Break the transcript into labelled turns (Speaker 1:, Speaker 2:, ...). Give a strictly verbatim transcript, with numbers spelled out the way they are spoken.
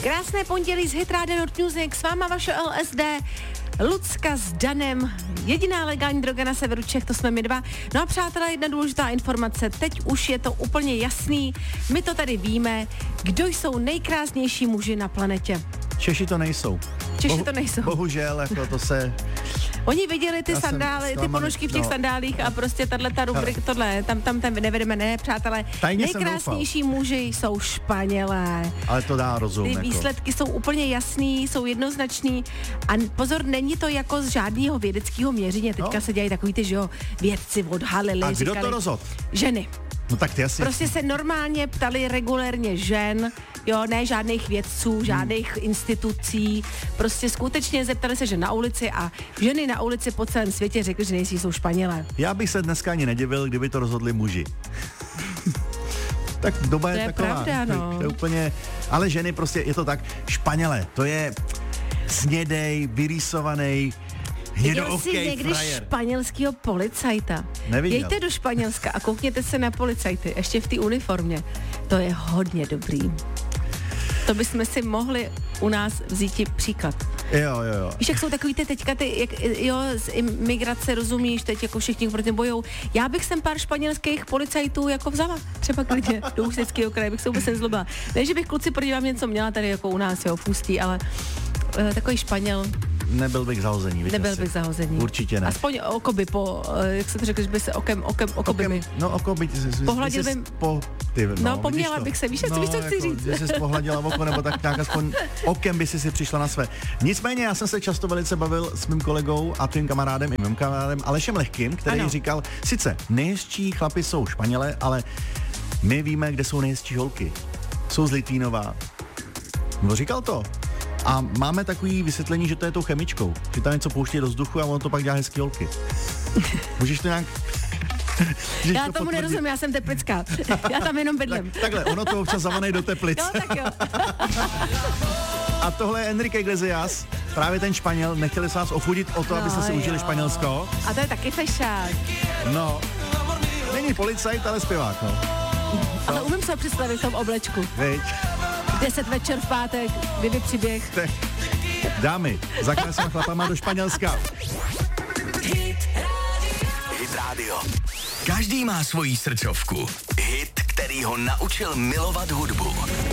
Speaker 1: Krásné pondělí z Hit Radio Nord Music, s váma vaše L S D, Lucka s Danem, jediná legální droga na severu Čech, to jsme my dva. No a přátelé, jedna důležitá informace, teď už je to úplně jasný, my to tady víme, kdo jsou nejkrásnější muži na planetě.
Speaker 2: Češi to nejsou.
Speaker 1: Češi
Speaker 2: Bohu,
Speaker 1: to nejsou.
Speaker 2: Bohužel, jako to se...
Speaker 1: Oni viděli ty
Speaker 2: Já
Speaker 1: sandály, ty ponožky v těch
Speaker 2: no.
Speaker 1: sandálích a prostě tato rubrik, tohle, tam, tam ten nevedeme, ne, přátelé.
Speaker 2: Tajně jsem
Speaker 1: nejkrásnější muži jsou Španělé.
Speaker 2: Ale to dá rozum.
Speaker 1: Ty
Speaker 2: jako.
Speaker 1: výsledky jsou úplně jasný, jsou jednoznačný a pozor, není to jako z žádného vědeckého měření. Teďka
Speaker 2: No.
Speaker 1: se dělají takový ty, že jo, vědci odhalili.
Speaker 2: A kdo
Speaker 1: říkali,
Speaker 2: to rozhodl?
Speaker 1: Ženy.
Speaker 2: No tak ty asi...
Speaker 1: Prostě se normálně ptali regulérně žen, jo, ne žádných vědců, žádných hmm. institucí, prostě skutečně zeptali se, že na ulici a ženy na ulici po celém světě řekly, že nejsí jsou Španělé.
Speaker 2: Já bych se dneska ani nedivil, kdyby to rozhodli muži. Tak doba je,
Speaker 1: To je
Speaker 2: taková.
Speaker 1: pravda, no.
Speaker 2: To je úplně... Ale ženy prostě, je to tak, Španělé, to je snědej, vyrýsovaný,
Speaker 1: Viděl jsi
Speaker 2: hnědookej
Speaker 1: někdy
Speaker 2: frajer.
Speaker 1: španělského policajta?
Speaker 2: Neviděl.
Speaker 1: Jeďte do Španělska a koukněte se na policajty, ještě v té uniformě. To je hodně dobrý. To bychom si mohli u nás vzít příklad.
Speaker 2: Jo, jo, jo.
Speaker 1: Víš, jak jsou takový ty teďka, ty, jak, jo, z imigrace, rozumíš, teď jako všichni proti tím bojou. Já bych sem pár španělských policajtů jako vzala, třeba klidně do Ústeckého kraje, bych se vůbec nezlobila. Ne, že bych kluci proti vám něco měla tady jako u nás, jo, v Ústí, ale uh, takový Španěl.
Speaker 2: Nebyl bych zahození.
Speaker 1: Nebyl bych zahození.
Speaker 2: Určitě ne.
Speaker 1: Aspoň oko by po, uh, jak se to řekl, že by se okem, okem, oko by mi.
Speaker 2: No oko by...
Speaker 1: Pohladil
Speaker 2: by...
Speaker 1: bym-
Speaker 2: Po, ty, no,
Speaker 1: No, poměla
Speaker 2: vidíš to?
Speaker 1: bych se, víš, co-
Speaker 2: no,
Speaker 1: víš, co chci
Speaker 2: jako,
Speaker 1: říct?
Speaker 2: že jsi pohladila oko, nebo tak nějak aspoň okem by si si přišla na své. Nicméně, já jsem se často velice bavil s mým kolegou a tvým kamarádem i mým kamarádem Alešem Lehkým, který
Speaker 1: Ano.
Speaker 2: říkal, sice nejhezčí chlapi jsou Španělé, ale my víme, kde jsou nejhezčí holky. Jsou z Litvínova. No, říkal to. A máme takový vysvětlení, že to je tou chemičkou. Že tam něco pouští do vzduchu a ono to pak dělá hezký holky. Můžeš to nějak... Můžeš
Speaker 1: Já
Speaker 2: to
Speaker 1: tomu
Speaker 2: potvrdit?
Speaker 1: nerozumím, já jsem teplická. Já tam jenom bydlím.
Speaker 2: Tak, takhle, ono to občas zavanej do teplic.
Speaker 1: No, tak jo.
Speaker 2: A tohle je Enrique Iglesias, právě ten Španěl, nechtěli se vás ochudit o to,
Speaker 1: No,
Speaker 2: abyste si užili
Speaker 1: jo.
Speaker 2: Španělsko.
Speaker 1: A to je taky fešák.
Speaker 2: No, není policajt, ale zpěvák, no.
Speaker 1: Ale umím se představit v tom oblečku.
Speaker 2: Viď?
Speaker 1: Deset večer v pátek, kdyby přiběh.
Speaker 2: Tak, dámy, za krásnýma chlapama do Španělska.
Speaker 3: Hit Radio. Každý má svoji srdcovku. Hit, který ho naučil milovat hudbu.